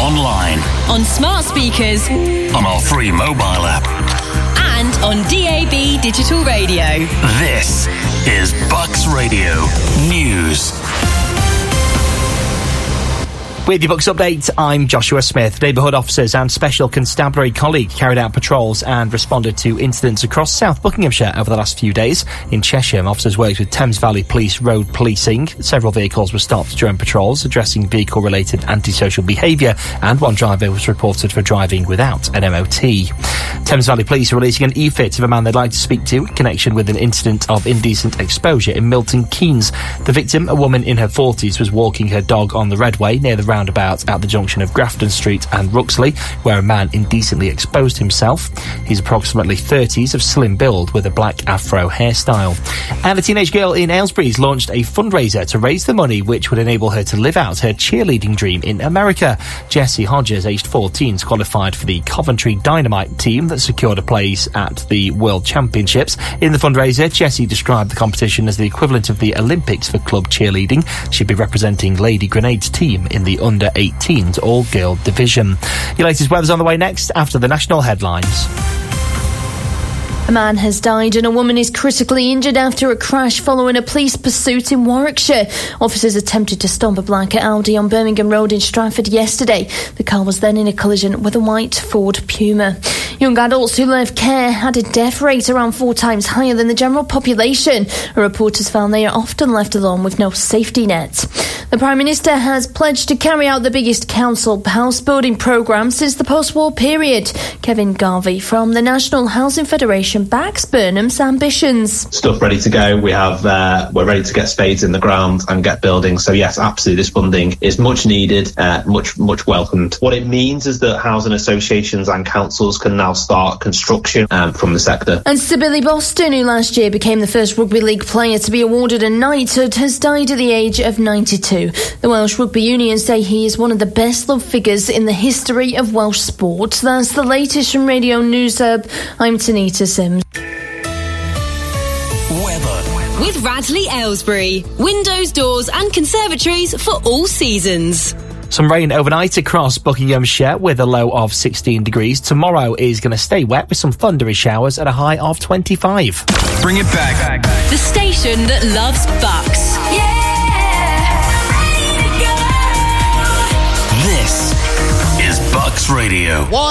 online, on smart speakers, on our free mobile app, and on DAB digital radio. This is Bucks Radio News. With your Bucks update, I'm Joshua Smith. Neighbourhood officers and Special Constabulary colleague carried out patrols and responded to incidents across South Buckinghamshire over the last few days. In Cheshire, officers worked with Thames Valley Police road policing. Several vehicles were stopped during patrols addressing vehicle-related antisocial behaviour, and one driver was reported for driving without an MOT. Thames Valley Police are releasing an e-fit of a man they'd like to speak to in connection with an incident of indecent exposure in Milton Keynes. The victim, a woman in her 40s, was walking her dog on the Redway near the roundabout at the junction of Grafton Street and Ruxley, where a man indecently exposed himself. He's approximately 30s, of slim build, with a black afro hairstyle. And a teenage girl in Aylesbury's launched a fundraiser to raise the money which would enable her to live out her cheerleading dream in America. Jessie Hodges, aged 14, qualified for the Coventry Dynamite team that secured a place at the World Championships. In the fundraiser, Jessie described the competition as the equivalent of the Olympics for club cheerleading. She'd be representing Lady Grenades team in the under-18s all-girl division. Your latest weather's on the way next after the national headlines. A man has died and a woman is critically injured after a crash following a police pursuit in Warwickshire. Officers attempted to stop a black Audi on Birmingham Road in Stratford yesterday. The car was then in a collision with a white Ford Puma. Young adults who left care had a death rate around 4 times higher than the general population. Reporters found they are often left alone with no safety net. The Prime Minister has pledged to carry out the biggest council house building programme since the post-war period. Kevin Garvey from the National Housing Federation backs Burnham's ambitions. Stuff ready to go. We're ready to get spades in the ground and get building. So yes, absolutely, this funding is much needed, much welcomed. What it means is that housing associations and councils can now start construction from the sector. And Sir Billy Boston, who last year became the first rugby league player to be awarded a knighthood, has died at the age of 92. The Welsh Rugby Union say he is one of the best loved figures in the history of Welsh sport. That's the latest from Radio News Hub. I'm Tanita Sims. Weather. With Radley Aylesbury. Windows, doors and conservatories for all seasons. Some rain overnight across Buckinghamshire with a low of 16 degrees. Tomorrow is going to stay wet with some thundery showers at a high of 25. Bring it back. The station that loves Bucks. Yeah! This is Bucks Radio.